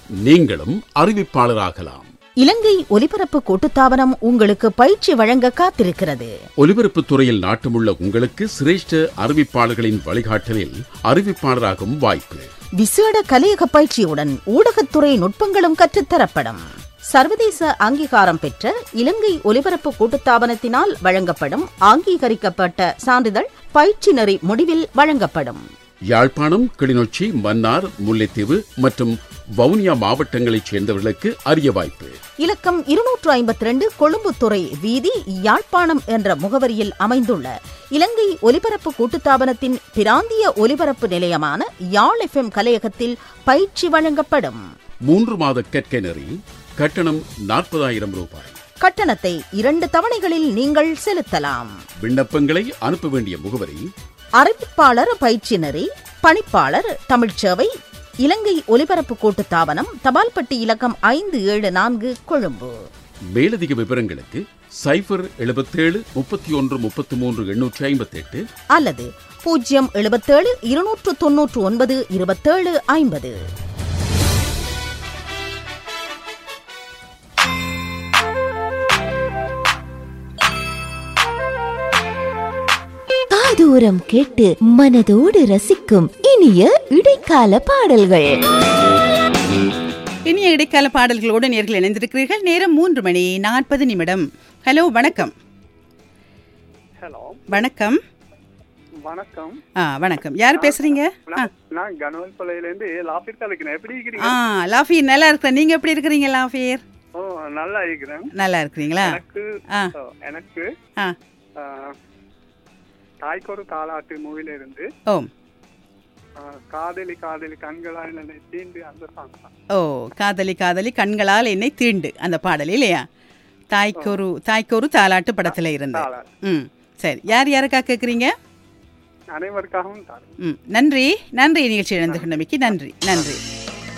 நீங்களும் அறிவிப்பாளராகலாம். இலங்கை ஒலிபரப்பு கூட்டுத்தாபனம் உங்களுக்கு பயிற்சி வழங்க காத்திருக்கிறது. ஒலிபரப்பு துறையில் நாட்டமுள்ள உங்களுக்கு சிரேஷ்ட அறிவிப்பாளர்களின் வழிகாட்டலில் அறிவிப்பாளராகும் வாய்ப்பு. விசேட கலையக பயிற்சியுடன் ஊடகத்துறை நுட்பங்களும் கற்றுத்தரப்படும். சர்வதேச அங்கீகாரம் பெற்ற இலங்கை ஒலிபரப்பு கூட்டுத்தாபனத்தினால் வழங்கப்படும் அங்கீகரிக்கப்பட்ட சான்றிதழ் பயிற்சி நெறி முடிவில் வழங்கப்படும். யாழ்ப்பாணம், கிளிநொச்சி, மன்னார், முல்லைத்தீவு மற்றும் வவுனியா மாவட்டங்களைச் சேர்ந்தவர்களுக்கு அரிய வாய்ப்பு. இலக்கம் 252 கொழும்புத்துறை வீதி, யாழ்ப்பாணம் என்ற முகவரியில் அமைந்துள்ள இலங்கை ஒலிபரப்பு கூட்டுத்தாபனத்தின் பிராந்திய ஒலிபரப்பு நிலையமான யாழ் FM கலையகத்தில் பயிற்சி வழங்கப்படும். 3 மாத கற்கை நெறி. கட்டணம் 40,000 ரூபாய். கட்டணத்தை 2 தவணைகளில் நீங்கள் செலுத்தலாம். விண்ணப்பங்களை அனுப்ப வேண்டிய முகவரி: அறிவிப்பாளர் பயிற்சி நெறி, பணிப்பாளர் தமிழ்ச்சேவை, இலங்கை ஒலிபரப்பு கூட்டுத்தாபனம், தபால்பட்டி இலக்கம் 574 கொழும்பு. மேலதிக விவரங்களுக்கு 077 31 33 858 அல்லது 077 299 27 50. தூரம் கேட்டு மனதோடு ரசிக்கும் இனிய இடைக்கால பாடல்கள். இனிய இடைக்கால பாடல்களோடு நேர்கள் இணைந்திருக்கிறீர்கள். நேரம் 3:40. ஹலோ, வணக்கம். ஹலோ, வணக்கம். வணக்கம். வணக்கம். யார் பேசுறீங்க? நான் கணவன்பள்ளியில இருந்து லாஃபீர் கலக்கிறேன். எப்படி இருக்கீங்க? லாஃபீர் நல்லா இருக்கிறேன். நீங்க எப்படி இருக்கிறீங்க லாஃபீர்? நல்லா இருக்கிறேன். நல்லா இருக்கிறீங்களா? எனக்கு தாய்க்கொரு தாலாட்டு மூவில இருந்து காதலி காதலி கண்களால் என்னை தீண்டு அந்த சாங். காதலி காதலி கண்களால் என்னை தீண்டு அந்த பாடல் இல்லையா? தாய்க்கொரு தாலாட்டு படத்துல இருந்து. சரி, யார் யாருக்கா கேக்குறீங்க? அனைவருக்காகவும். நன்றி. நிகழ்ச்சி இழந்து கொண்டமைக்கு நன்றி.